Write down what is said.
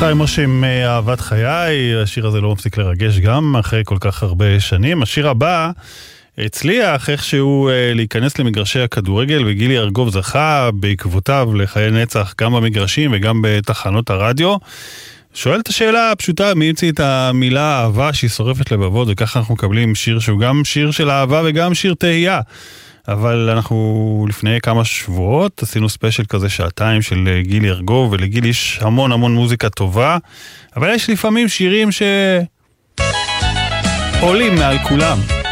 חיים משה עם אהבת חיי. השיר הזה לא מפסיק לרגש גם אחרי כל כך הרבה שנים. השיר הבא הצליח איכשהו להיכנס למגרשי הכדורגל, וגילי ארגוב זכה בעקבותיו לחיי נצח גם במגרשים וגם בתחנות הרדיו. שואל את השאלה הפשוטה, מי המציא את המילה אהבה שהיא שורפת לבבות, וככה אנחנו מקבלים שיר שהוא גם שיר של אהבה וגם שיר תהייה. אבל אנחנו לפני כמה שבועות עשינו ספיישל כזה 2 של גילי ארגוב, ולגילי יש המון מוזיקה טובה, אבל יש לפעמים שירים שעולים מעל כולם.